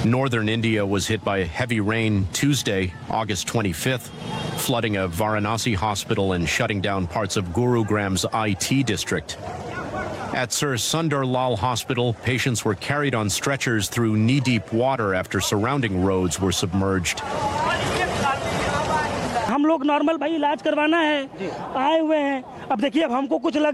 Northern India was hit by heavy rain Tuesday, August 25th, flooding a Varanasi hospital and shutting down parts of Gurugram's IT district. At Sir Sundar Lal Hospital, patients were carried on stretchers through knee-deep water after surrounding roads were submerged. हम लोग normal भाई इलाज करवाना है, आए हुए हैं। अब देखिए, अब हमको कुछ लग